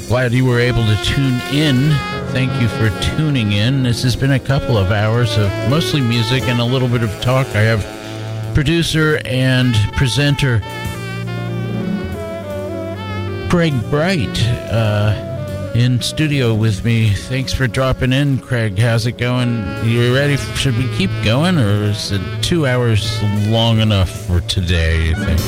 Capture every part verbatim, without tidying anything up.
Glad you were able to tune in. Thank you for tuning in. This has been a couple of hours of mostly music and a little bit of talk. I have producer and presenter Craig Bright uh, in studio with me. Thanks for dropping in, Craig. How's it going? You ready? Should we keep going, or is it two hours long enough for today, you think?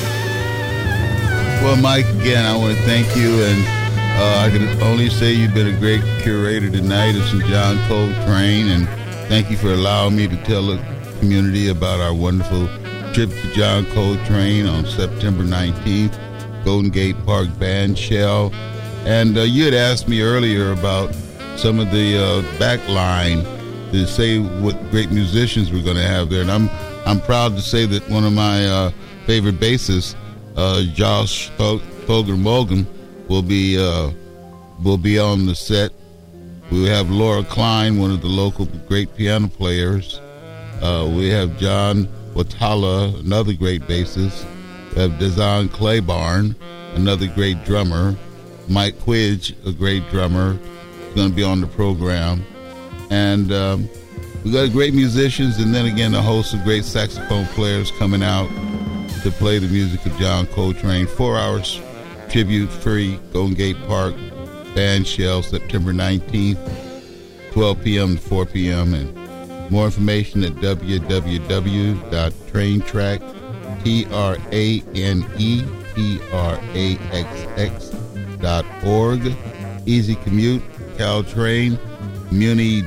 Well, Mike, again, I want to thank you, and uh, I can only say you've been a great curator tonight of some John Coltrane, and thank you for allowing me to tell the community about our wonderful trip to John Coltrane on September nineteenth, Golden Gate Park Band Shell. And uh, you had asked me earlier about some of the uh, back line to say what great musicians we're going to have there, and I'm I'm proud to say that one of my uh, favorite bassists, Uh, Josh Foger Morgan, will be uh, will be on the set. We have Laura Klein, one of the local great piano players. Uh, we have John Watala, another great bassist. We have Dazan Claybarn, another great drummer. Mike Quidge, a great drummer, is going to be on the program. And um, we got great musicians, and then again a host of great saxophone players coming out to play the music of John Coltrane. Four hours tribute, free, Golden Gate Park Band Shell, September nineteenth, twelve p.m. to four p.m. And more information at w w w dot train track, T R A N E T R A X X dot org. Easy commute, Caltrain, Muni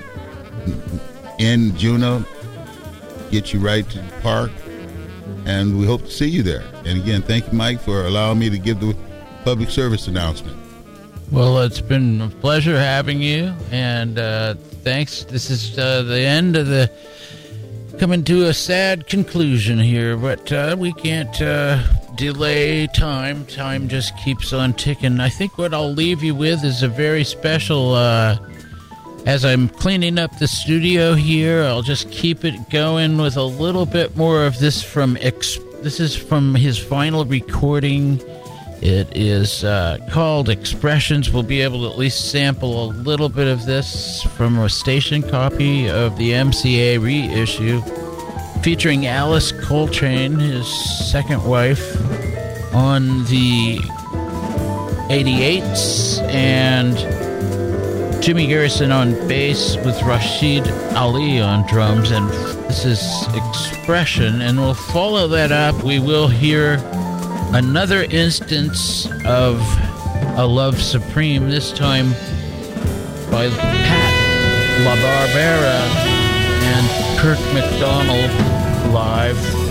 in Juneau, get you right to the park. And we hope to see you there. And again, thank you, Mike, for allowing me to give the public service announcement. Well, it's been a pleasure having you, and uh, thanks. This is uh, the end of the, coming to a sad conclusion here, but uh, we can't uh, delay time. Time just keeps on ticking. I think what I'll leave you with is a very special, uh, as I'm cleaning up the studio here, I'll just keep it going with a little bit more of this from, ex- this is from his final recording. It is uh, called Expressions. We'll be able to at least sample a little bit of this from a station copy of the M C A reissue, featuring Alice Coltrane, his second wife, on the eighty-eights, and Jimmy Garrison on bass with Rashid Ali on drums, and this is Expression, and we'll follow that up. We will hear another instance of A Love Supreme, this time by Pat LaBarbera and Kirk McDonald live.